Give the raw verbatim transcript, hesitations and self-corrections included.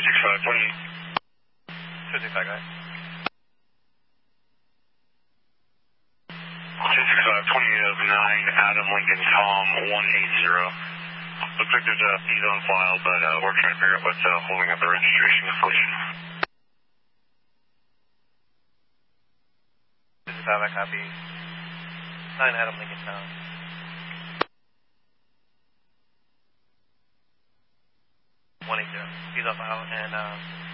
six five, twenty-eight. two six five, guys. two six five, twenty-eight of nine, Adam Lincoln, Tom one eight zero. Looks like there's a feed on file, but uh, we're trying to figure out what's uh, holding up the registration information. two six five, I copy. nine Adam Lincoln, Tom. one eight zero. Feed on file, and uh,